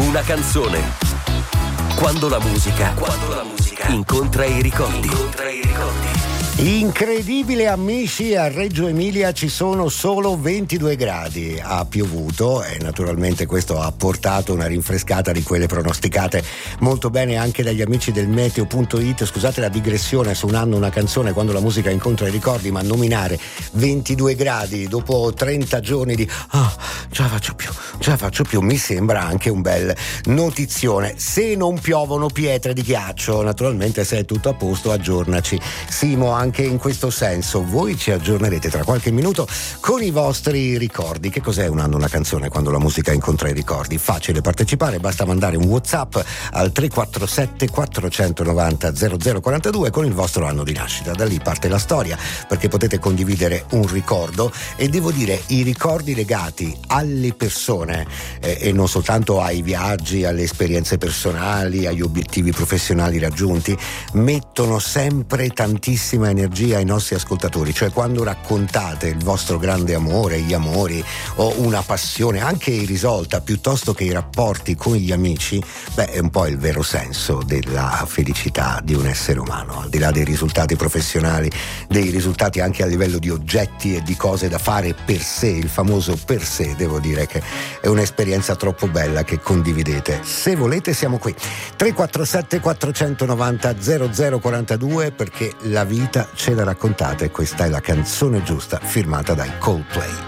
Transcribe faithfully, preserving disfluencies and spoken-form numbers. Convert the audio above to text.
una canzone. Quando la musica, quando la musica incontra i ricordi. Incontra i ricordi. Incredibile amici, a Reggio Emilia ci sono solo ventidue gradi, ha piovuto e naturalmente questo ha portato una rinfrescata di quelle pronosticate molto bene anche dagli amici del meteo punto it. Scusate la digressione su un anno una canzone quando la musica incontra i ricordi, ma nominare ventidue gradi dopo trenta giorni di ah, ce la faccio più, ce la faccio più, mi sembra anche un bel notizione. Se non piovono pietre di ghiaccio, naturalmente se è tutto a posto aggiornaci Simo anche Anche in questo senso. Voi ci aggiornerete tra qualche minuto con i vostri ricordi. Che cos'è un anno una canzone quando la musica incontra i ricordi? Facile partecipare, basta mandare un WhatsApp al tre quattro sette quattro nove zero zero zero quattro due con il vostro anno di nascita. Da lì parte la storia, perché potete condividere un ricordo, e devo dire i ricordi legati alle persone eh, e non soltanto ai viaggi, alle esperienze personali, agli obiettivi professionali raggiunti, mettono sempre tantissima energia ai nostri ascoltatori. Cioè quando raccontate il vostro grande amore, gli amori o una passione anche irrisolta, piuttosto che i rapporti con gli amici, beh, è un po' il vero senso della felicità di un essere umano, al di là dei risultati professionali, dei risultati anche a livello di oggetti e di cose da fare per sé, il famoso per sé. Devo dire che è un'esperienza troppo bella che condividete. Se volete siamo qui, tre quattro sette quattro nove zero zero quattro due, perché la vita ce la raccontate. Questa è la canzone giusta firmata dai Coldplay.